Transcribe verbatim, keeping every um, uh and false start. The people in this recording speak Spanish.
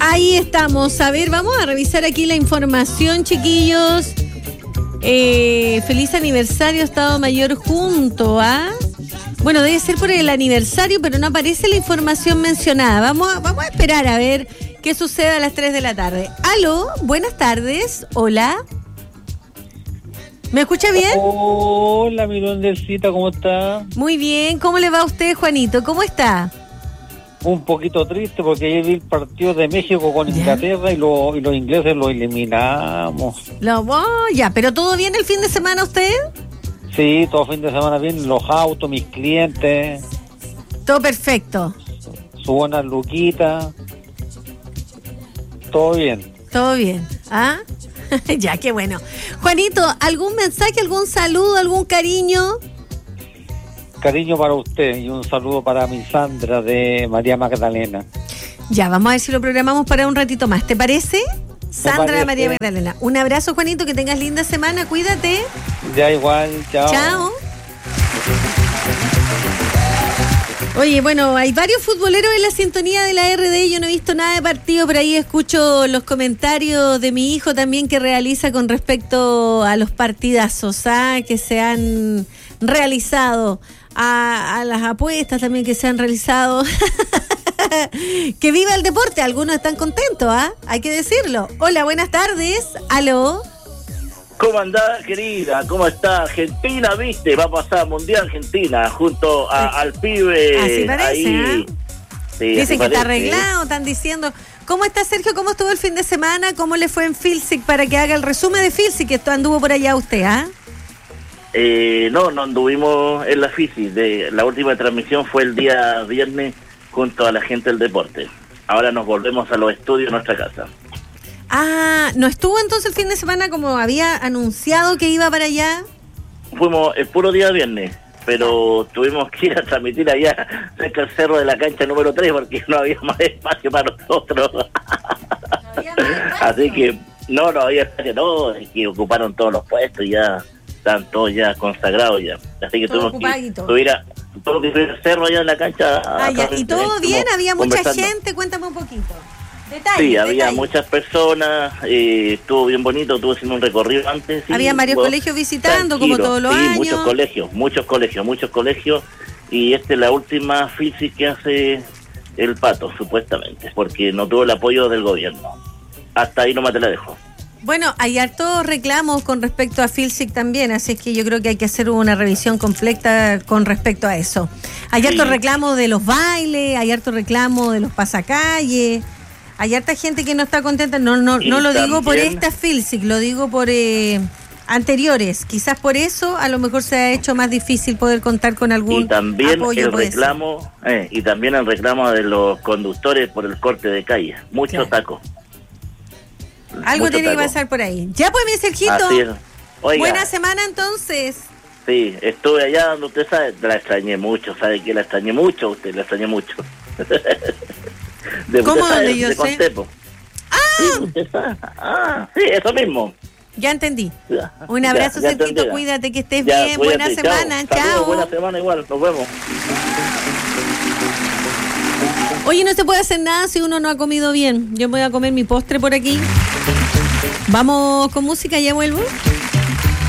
Ahí estamos. A ver, vamos a revisar aquí la información, chiquillos. Eh, feliz aniversario, Estado Mayor junto a... Bueno, debe ser por el aniversario, pero no aparece la información mencionada. Vamos a, vamos a esperar a ver qué sucede a las tres de la tarde. Aló, buenas tardes. Hola. ¿Me escucha bien? Hola, mi duendecita, ¿cómo está? Muy bien. ¿Cómo le va a usted, Juanito? ¿Cómo está? Un poquito triste porque ayer vi el partido de México con ¿Ya? Inglaterra y, lo, y los ingleses lo eliminamos. Lo, oh, ya, pero ¿todo bien el fin de semana usted? Sí, todo fin de semana bien, los autos, mis clientes, Todo perfecto. su buena luquita, todo bien. Todo bien. ¿Ah? Ya, qué bueno. Juanito, ¿algún mensaje, algún saludo, algún cariño? Cariño para usted y un saludo para mi Sandra de María Magdalena. Ya, vamos a ver si lo programamos para un ratito más. ¿Te parece? Sandra parece. María Magdalena. Un abrazo, Juanito, que tengas linda semana. Cuídate. Ya igual, chao. Chao. Oye, bueno, hay varios futboleros en la sintonía de la R D. Yo no he visto nada de partido, pero ahí escucho los comentarios de mi hijo también que realiza con respecto a los partidazos, ¿ah? Que se han realizado, a, a las apuestas también que se han realizado. Que viva el deporte, algunos están contentos, ¿ah? Hay que decirlo. Hola, buenas tardes. Aló. ¿Cómo andás, querida? ¿Cómo está Argentina? ¿Viste? Va a pasar Mundial Argentina junto a, al pibe. Así parece, ahí. ¿eh? Sí, Dicen así que parece. está arreglado, están diciendo. ¿Cómo está, Sergio? ¿Cómo estuvo el fin de semana? ¿Cómo le fue en Filsic? Para que haga el resumen de Filsic, que esto anduvo por allá usted, ¿ah? Eh, no, no anduvimos en la Fisi. De, la última transmisión fue el día viernes junto a la gente del deporte. Ahora nos volvemos a los estudios de nuestra casa. Ah, ¿no estuvo entonces el fin de semana como había anunciado que iba para allá? Fuimos el puro día viernes, pero tuvimos que ir a transmitir allá cerca del cerro de la cancha número tres porque no había más espacio para nosotros. No había más espacio. Así que no, no había espacio, no, es que ocuparon todos los puestos y ya están todos ya consagrados ya. Así que Todo tuvimos que ocupadito. subir a todo que subir al cerro allá en la cancha. Ah, ya. ¿Y todo bien? ¿Había mucha conversando. gente? Cuéntame un poquito. Detalles, Sí, había detalles. muchas personas, eh, estuvo bien bonito, estuve haciendo un recorrido antes. Sí, Había varios bueno, colegios visitando, como tranquilo, todos los sí, años. muchos colegios, muchos colegios, muchos colegios. Y esta es la última física que hace el Pato, supuestamente, porque no tuvo el apoyo del gobierno. Hasta ahí nomás te la dejo. Bueno, hay hartos reclamos con respecto a Filsic también, así es que yo creo que hay que hacer una revisión completa con respecto a eso. Hay Sí. hartos reclamos de los bailes, hay hartos reclamos de los pasacalles, hay harta gente que no está contenta. No, no, Y no lo digo por también- esta Filsic, lo digo por eh, anteriores. Quizás por eso a lo mejor se ha hecho más difícil poder contar con algún Y también apoyo. el puede ser. reclamo, eh, y también el reclamo de los conductores por el corte de calle. Mucho Claro. taco. Algo Mucho tiene que taco. pasar por ahí. Ya pues, mi Sergito. Así es. Oiga, Buena semana entonces. sí, estuve allá donde usted sabe, la extrañé mucho, sabe que la extrañé mucho, usted la extrañé mucho. De, ¿Cómo usted sabe, donde yo de sé? Contepo. Sí, usted sabe. Ah, sí, eso mismo. Ya entendí. Ya, Un ya, abrazo, ya Sergito, entendida. cuídate, que estés Ya, bien. cuídate, Buena chao. semana, Saludos, chao. buena semana igual, nos vemos. Oye, no se puede hacer nada si uno no ha comido bien. Yo voy a comer mi postre por aquí. Vamos con música, ya vuelvo.